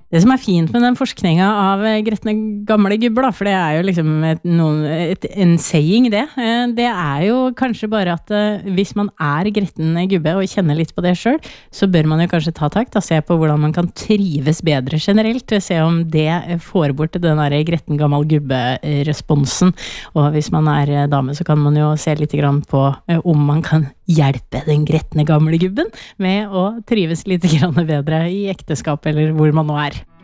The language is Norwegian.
Det som fint med den forskningen av gretne gamle gubber da, for det jo liksom en saying det jo kanskje bare at hvis man gretten gubbe og kjenner litt på det selv, så bør man jo kanskje ta takt og se på hvordan man kan trives bedre generelt, se om det får bort den der gretten gammel gubbe-responsen, og hvis man dame så kan man jo se litt grann på om man kan hjelpe den gretne gamle gubben med å trives litt grann bedre i ekteskap eller hvor man nå